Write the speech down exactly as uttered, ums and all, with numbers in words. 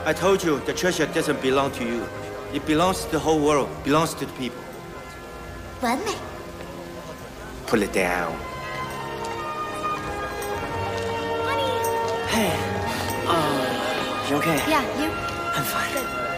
I told you the treasure doesn't belong to you. It belongs to the whole world, belongs to the people. 完美。 Put it down. Honey. Hey. Uh, you okay? Yeah, you. I'm fine.